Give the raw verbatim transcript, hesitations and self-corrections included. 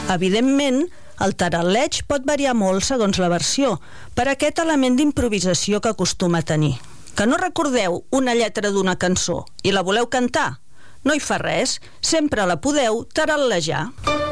Evidentment, el taral·leig pot variar molt segons la versió, per aquest element d'improvisació que acostuma a tenir. Que no recordeu una lletra d'una cançó i la voleu cantar? No hi fa res, sempre la podeu taral·lejar.